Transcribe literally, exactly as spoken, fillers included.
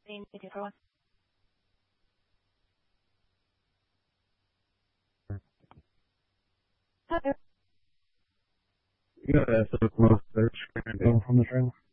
Main two four one. You gotta have so close search. Go from the trailer.